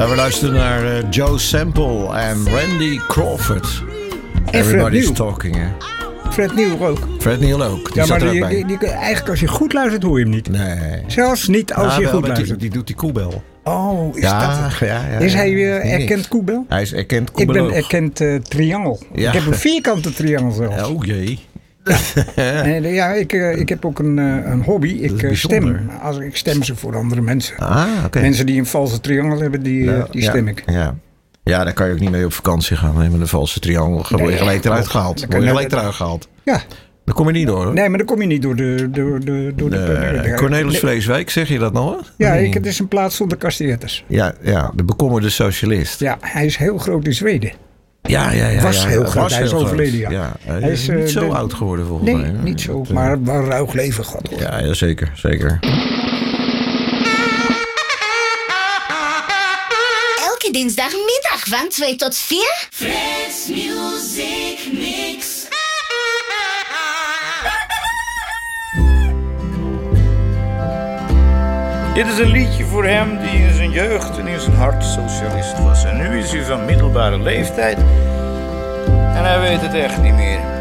Nou, we luisteren naar Joe Sample en Randy Crawford. Everybody's talking, hè? Fred Neil ook. Fred Neil ook. Die zat er ook bij. Eigenlijk als je goed luistert hoor je hem niet. Nee. Zelfs niet als je goed luistert. Die doet die koebel. Oh, is dat het? Ja. Is hij erkend koebel? Hij is erkend koebel. Ik ben erkend triangel. Ja. Ik heb een vierkante triangel zelfs. Oh jee. Ja, ik heb ook een hobby. Ik stem. Ik stem ze voor andere mensen. Okay. Mensen die een valse triangel hebben, die stem ik. Ja, daar kan je ook niet mee op vakantie gaan. Met een valse triangel. Word je gelijk eruit gehaald. Ja. Daar kom je niet door, hoor. Nee, maar dan kom je niet door de Cornelis Vreeswijk, zeg je dat nog? Ja, het is een plaats zonder kasteerders. Ja, de bekommerde socialist. Ja, hij is heel groot in Zweden. Ja. Was heel groot. Hij is overleden, ja. Hij is niet zo oud geworden, volgens mij. Nee, niet zo. Maar wel ruig leven gehad, hoor. Ja, zeker. Elke dinsdagmiddag van 2 tot 4. Fred's Music Mix. Dit is een liedje voor hem die in zijn jeugd en in zijn hart socialist was. En nu is hij van middelbare leeftijd en hij weet het echt niet meer.